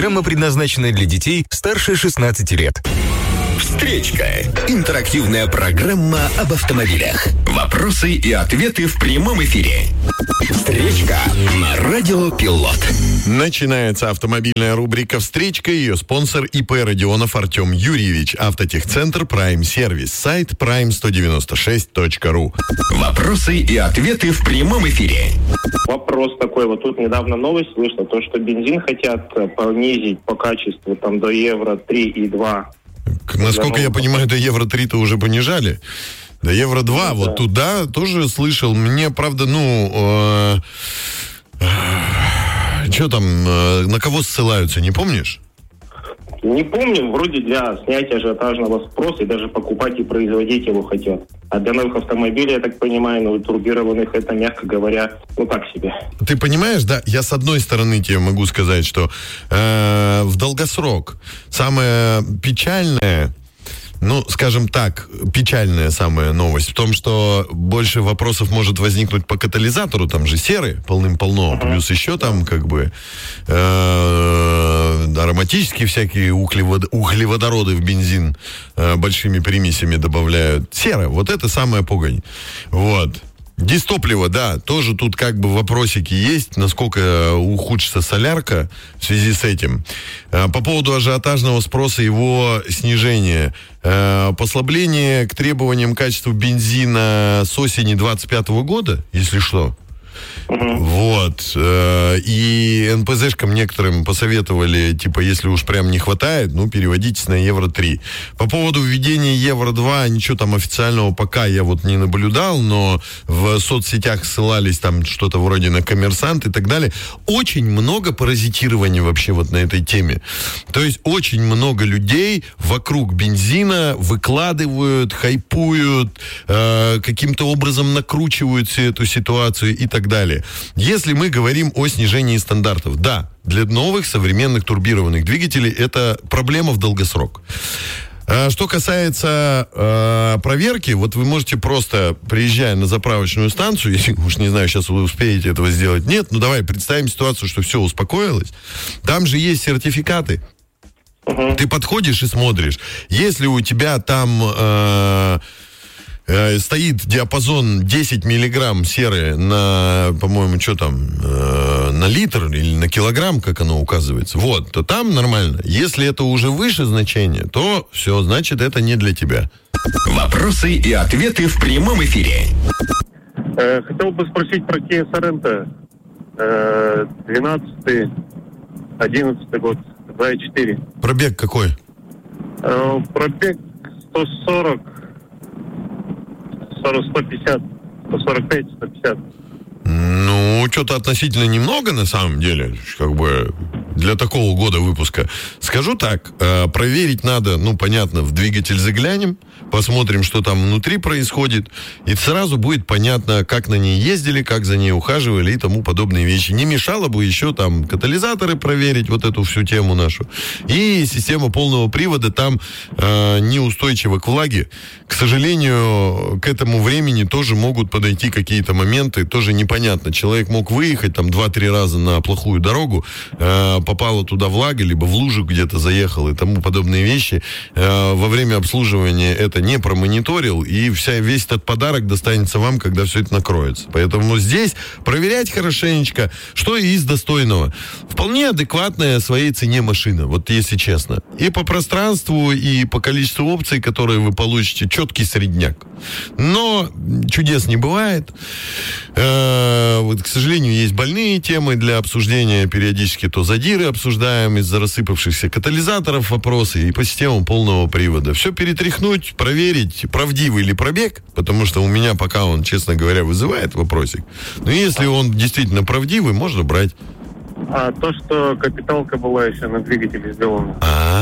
Программа предназначена для детей старше 16 лет. Встречка. Интерактивная программа об автомобилях. Вопросы и ответы в прямом эфире. Встречка на Радио Пилот. Начинается автомобильная рубрика «Встречка». Ее спонсор ИП Родионов Артем Юрьевич. Автотехцентр Prime Сервис. Сайт prime196.ru. Вопросы и ответы в прямом эфире. Вопрос такой. Вот тут недавно новость вышла, то, что бензин хотят понизить по качеству там до евро 3,2. Насколько я понимаю, до евро 3-то уже понижали. До евро 2. Да. Вот туда тоже слышал. Мне, правда, что там, на кого ссылаются, не помнишь? Не помню, вроде для снятия ажиотажного спроса и даже покупать и производить его хотят. А для новых автомобилей, я так понимаю, турбированных, это, мягко говоря, так себе. Ты понимаешь, да, я с одной стороны тебе могу сказать, что в долгосрок самое печальное, скажем так, печальная самая новость в том, что больше вопросов может возникнуть по катализатору, там же серы полным-полно, плюс еще там ароматические всякие углеводороды в бензин большими примесями добавляют. Сера, вот это самая погонь. Вот. Дистопливо, да, тоже тут вопросики есть, насколько ухудшится солярка в связи с этим. По поводу ажиотажного спроса, его снижения. Послабление к требованиям качества бензина с осени 2025 года, если что. Вот. И НПЗшкам некоторым посоветовали, если уж прям не хватает, переводитесь на евро 3. По поводу введения евро 2, ничего там официального пока я не наблюдал, но в соцсетях ссылались там что-то вроде на «Коммерсант» и так далее. Очень много паразитирования вообще на этой теме. То есть очень много людей вокруг бензина выкладывают, хайпуют, каким-то образом накручивают всю эту ситуацию и так далее. Если мы говорим о снижении стандартов, да, для новых современных турбированных двигателей это проблема в долгосрок. Что касается проверки, вы можете просто, приезжая на заправочную станцию, если уж не знаю, сейчас вы успеете этого сделать, нет, давай представим ситуацию, что все успокоилось. Там же есть сертификаты. Ты подходишь и смотришь. Если у тебя там стоит диапазон 10 миллиграмм серы на, по-моему, на литр или на килограмм, как оно указывается, то там нормально. Если это уже выше значения, то все, значит, это не для тебя. Вопросы и ответы в прямом эфире. Хотел бы спросить про Kia Sorento. 12-11 год, 2.4. Пробег какой? Пробег 140. 150, 145, 150. Что-то относительно немного, на самом деле, для такого года выпуска. Скажу так, проверить надо, понятно, в двигатель заглянем, посмотрим, что там внутри происходит, и сразу будет понятно, как на ней ездили, как за ней ухаживали и тому подобные вещи. Не мешало бы еще там катализаторы проверить, эту всю тему нашу. И система полного привода там неустойчива к влаге. К сожалению, к этому времени тоже могут подойти какие-то моменты, тоже непонятно. Человек мог выехать там 2-3 раза на плохую дорогу, попала туда влага, либо в лужу где-то заехал и тому подобные вещи. Во время обслуживания это не промониторил, и весь этот подарок достанется вам, когда все это накроется. Поэтому здесь проверять хорошенечко, что из достойного. Вполне адекватная своей цене машина, если честно. И по пространству, и по количеству опций, которые вы получите, четкий средняк. Но чудес не бывает. К сожалению, есть больные темы для обсуждения. Периодически то задиры обсуждаем из-за рассыпавшихся катализаторов вопросы и по системам полного привода. Все перетряхнуть, проверить, правдивый ли пробег, потому что у меня пока он, честно говоря, вызывает вопросик. Но если он действительно правдивый, можно брать. А то, что капиталка была еще на двигателе сделана.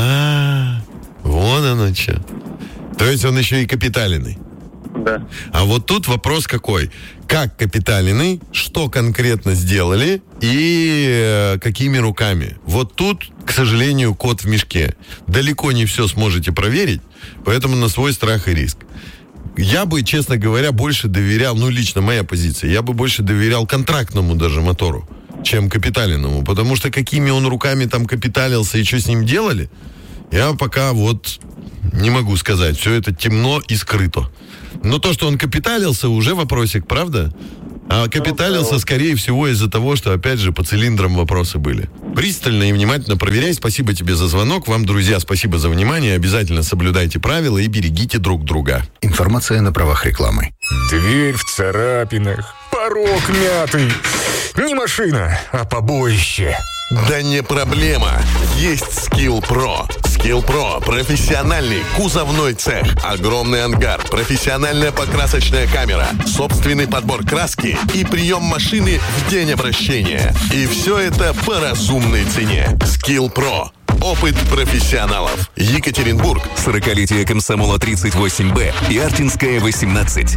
Вон оно что. То есть он еще и капиталенный. Да. А вот тут вопрос какой? Как капиталенный, что конкретно сделали и какими руками? Вот тут, к сожалению, кот в мешке. Далеко не все сможете проверить, поэтому на свой страх и риск. Я бы, честно говоря, больше доверял, лично моя позиция, я бы больше доверял контрактному даже мотору. чем капиталиному. Потому что какими он руками там капиталился и что с ним делали, я пока вот не могу сказать. Все это темно и скрыто. Но то, что он капиталился, уже вопросик, правда? А капиталился, скорее всего, из-за того, что, опять же, по цилиндрам вопросы были. Пристально и внимательно проверяй. Спасибо тебе за звонок. Вам, друзья, спасибо за внимание. Обязательно соблюдайте правила и берегите друг друга. Информация на правах рекламы. Дверь в царапинах, порог мятый. Не машина, а побоище. Да не проблема. Есть Skill Pro. Skill Pro – профессиональный кузовной цех, огромный ангар, профессиональная покрасочная камера, собственный подбор краски и прием машины в день обращения. И все это по разумной цене. Skill Pro. Опыт профессионалов. Екатеринбург. 40-летие Комсомола 38Б и Артинская 18.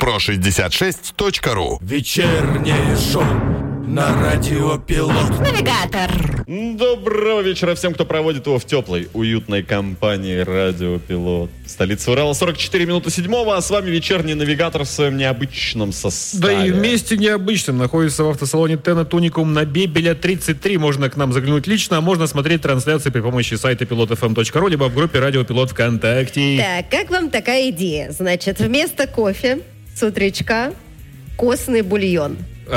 skillpro66.ru. Вечернее шоу на Радио Пилот. Навигатор. Доброго вечера всем, кто проводит его в теплой, уютной компании Радио Пилот. Столица Урала, 44 минуты 7-го, а с вами вечерний навигатор в своем необычном составе. Да и вместе необычным находится в автосалоне Тенет Уникум на Бебеля 33. Можно к нам заглянуть лично, а можно смотреть трансляции при помощи сайта pilotfm.ru, либо в группе Радио Пилот ВКонтакте. Так, как вам такая идея? Значит, вместо кофе с утречка костный бульон.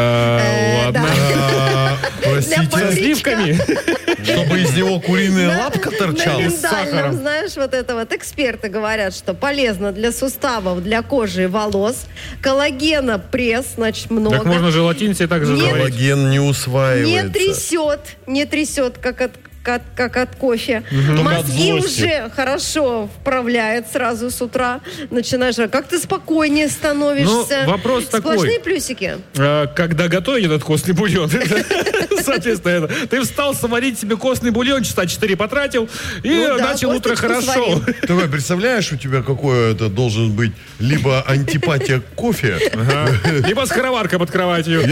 Ладно. Простите, со сливками. чтобы из него куриная лапка торчала На с сахаром. миндальном, знаешь, вот это вот эксперты говорят, что полезно для суставов, для кожи и волос. Коллагена пресс, значит, много. Так можно желатин себе так же заварить. Коллаген не усваивается. Не трясет, как от кофе. Мозги уже хорошо вправляет сразу с утра. Начинаешь, как ты спокойнее становишься. Ну, вопрос такой. Сплошные плюсики. Когда готовить этот костный бульон, соответственно, ты встал сварить себе костный бульон, часа 4 потратил, и начал утро хорошо. Давай, представляешь, у тебя какое это должен быть либо антипатия к кофе, либо скороварка под кроватью.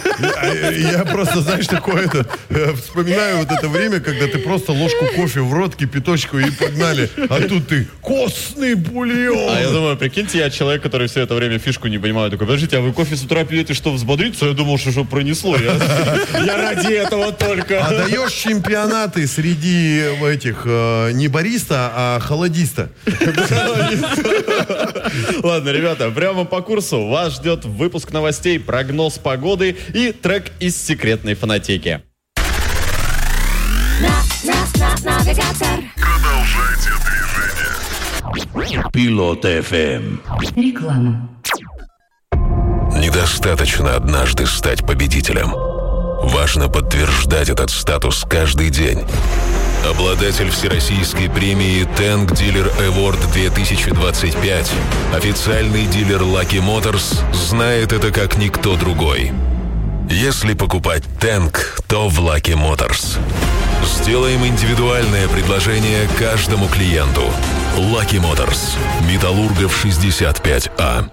Я просто, знаешь, такое вспоминаю вот это время, когда ты просто ложку кофе в рот, кипяточку и погнали, а тут ты костный бульон. А я думаю, прикиньте, я человек, который все это время фишку не понимаю, такой, подождите, а вы кофе с утра пьете, что, взбодриться? Я думал, что пронесло. Я ради этого только. А даешь чемпионаты среди этих не бариста, а холодиста. Ладно, ребята, прямо по курсу вас ждет выпуск новостей, прогноз погоды и трек из секретной фонотеки. Навигатор. Продолжайте движение. Пилот FM. Реклама. Недостаточно однажды стать победителем. Важно подтверждать этот статус каждый день. Обладатель всероссийской премии Tank Dealer Award 2025, официальный дилер Lucky Motors, знает это как никто другой. Если покупать Tank, то в Lucky Motors. Сделаем индивидуальное предложение каждому клиенту. Lucky Motors. Металлургов 65А.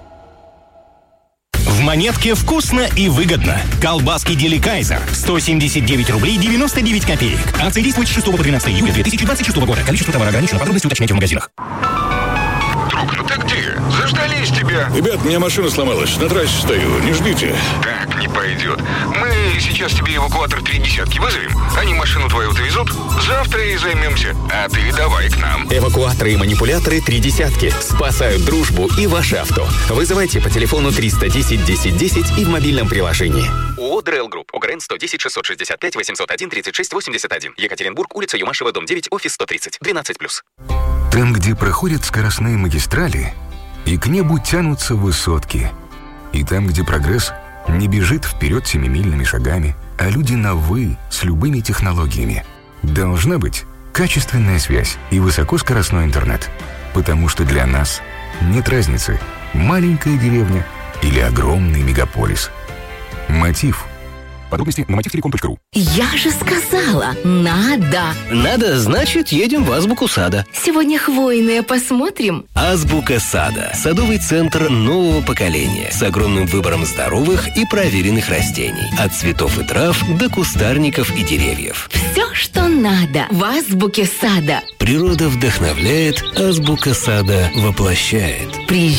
В Монетке вкусно и выгодно. Колбаски Дели Кайзер. 179 рублей 99 копеек. Акция действует с 6 по 13 июля 2026 года. Количество товара ограничено. Подробности уточняйте в магазинах. Друг, ну ты где? Заждались тебя. Ребят, у меня машина сломалась. На трассе стою. Не ждите. Так не пойдет. Мы сейчас тебе эвакуатор 3 десятки вызовем. Они машину твою довезут. Завтра и займемся. А ты давай к нам. Эвакуаторы и манипуляторы 3 десятки. Спасают дружбу и ваше авто. Вызывайте по телефону 310 10 10 и в мобильном приложении. ООО «ДРЭЛ Групп». ОГРН 110 665 801 36 81. Екатеринбург, улица Юмашева, дом 9, офис 130. 12+. Там, где проходят скоростные магистрали, и к небу тянутся высотки. И там, где прогресс не бежит вперед семимильными шагами, а люди на «вы» с любыми технологиями. Должна быть качественная связь и высокоскоростной интернет. Потому что для нас нет разницы, маленькая деревня или огромный мегаполис. Мотив. Подробности на motivtelecom.ru. Я же сказала, надо. Надо, значит, едем в Азбуку сада. Сегодня хвойные посмотрим. Азбука сада. Садовый центр нового поколения. С огромным выбором здоровых и проверенных растений. От цветов и трав до кустарников и деревьев. Все, что надо в Азбуке сада. Природа вдохновляет, Азбука сада воплощает.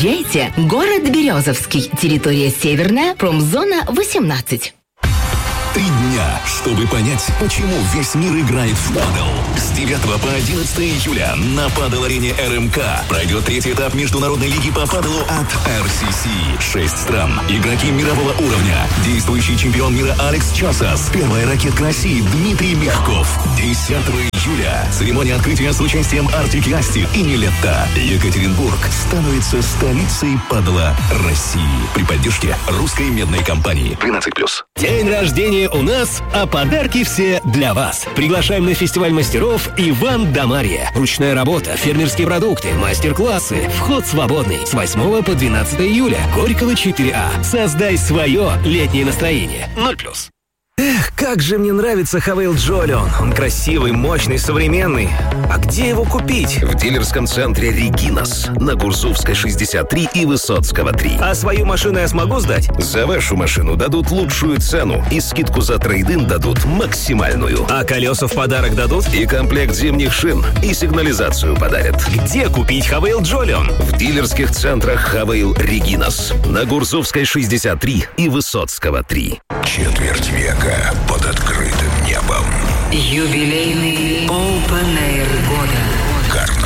Приезжайте. Город Березовский. Территория Северная. Промзона 18. 3 дня, чтобы понять, почему весь мир играет в падл. С 9 по 11 июля на падл-арене РМК пройдет 3-й этап Международной лиги по падлу от RCC. 6 стран, игроки мирового уровня, действующий чемпион мира Алекс Чосас, первая ракетка России Дмитрий Мягков. 10 июля церемония открытия с участием Артик и Асти и Нилетто. Екатеринбург становится столицей падла России при поддержке русской медной компании. 12+. День рождения у нас, а подарки все для вас. Приглашаем на фестиваль мастеров Иван да Марья. Ручная работа, фермерские продукты, мастер-классы. Вход свободный. С 8 по 12 июля. Горького 4А. Создай свое летнее настроение. 0+. Эх, как же мне нравится Хавейл Джолион. Он красивый, мощный, современный. А где его купить? В дилерском центре «Регинас» на Гурзувской 63 и Высоцкого 3. А свою машину я смогу сдать? За вашу машину дадут лучшую цену и скидку за трейд-ин дадут максимальную. А колеса в подарок дадут? И комплект зимних шин, и сигнализацию подарят. Где купить Хавейл Джолион? В дилерских центрах Хавейл Регинас на Гурзувской 63 и Высоцкого 3. Четверть века под открытым небом. Юбилейный Open Air года.